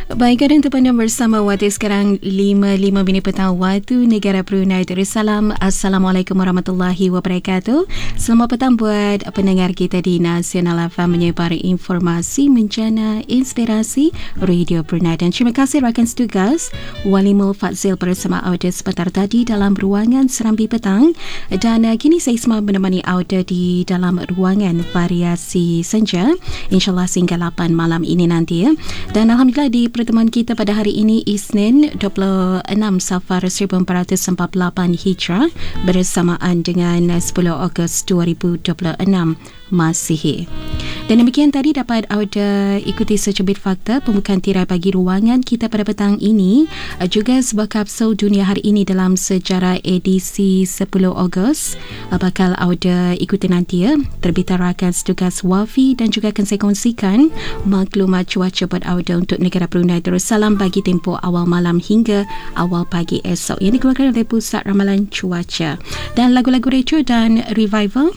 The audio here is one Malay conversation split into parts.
Baik, ada untuk anda bersama waktu sekarang 5 minit petang waktu negara Brunei Darussalam. Assalamualaikum warahmatullahi wabarakatuh. Selamat petang buat pendengar kita di Nasional FM menyebar informasi, bencana, inspirasi Radio Brunei. Dan terima kasih rakan setugas Walimul Fadzil bersama Auda sebentar tadi dalam ruangan Serambi Petang. Dan kini saya semua menemani Auda di dalam ruangan variasi senja, InsyaAllah sehingga 8 malam ini nanti ya. Dan Alhamdulillah di pertemuan kita pada hari ini Isnin 26 Safar 1448 Hijrah bersamaan dengan 10 Ogos 2026 Masihi. Dan demikian tadi dapat Auda ikuti secubit fakta pembukaan tirai bagi ruangan kita pada petang ini, juga sebuah kapsul dunia hari ini dalam sejarah edisi 10 Ogos bakal Auda ikuti nanti ya. Terbitan rakan setugas Wafi dan juga akan saya kongsikan maklumat cuaca buat Auda untuk negara Brunei Darussalam bagi tempoh awal malam hingga awal pagi esok. Yang dikeluarkan oleh Pusat Ramalan Cuaca. Dan lagu-lagu retro dan revival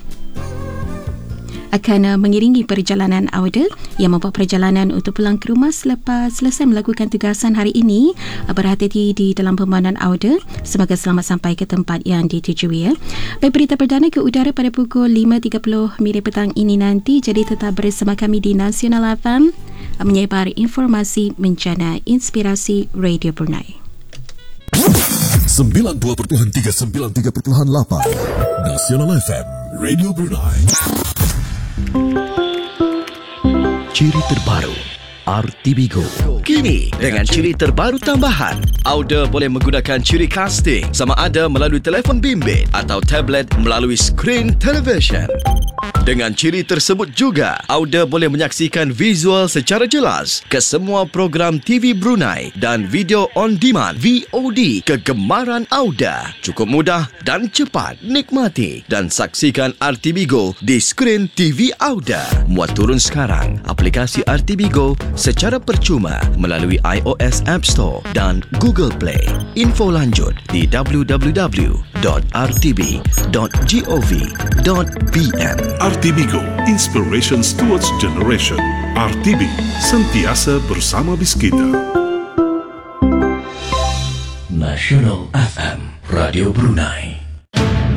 akan mengiringi perjalanan Auda yang membuat perjalanan untuk pulang ke rumah selepas selesai melakukan tugasan hari ini. Berhati-hati di dalam permohonan Auda. Semoga selamat sampai ke tempat yang ditujui ya. Baik, berita perdana ke udara pada pukul 5.30 minit petang ini nanti. Jadi tetap bersama kami di Nasional FM menyebar informasi, bencana, inspirasi Radio Brunei. 92.393.8 Nasional FM Radio Brunei. Ciri terbaru RTB Go. Kini dengan ciri terbaru tambahan, Auda boleh menggunakan ciri casting sama ada melalui telefon bimbit atau tablet melalui skrin televisyen. Dengan ciri tersebut juga, Auda boleh menyaksikan visual secara jelas ke semua program TV Brunei dan video on demand VOD kegemaran Auda. Cukup mudah dan cepat nikmati dan saksikan RTB Go di skrin TV Auda. Muat turun sekarang aplikasi RTB Go secara percuma melalui iOS App Store dan Google Play. Info lanjut di www.rtb.gov.pm. RTB Go, Inspirations Towards Generation. RTB, sentiasa bersama bis kita. Nasional FM Radio Brunei.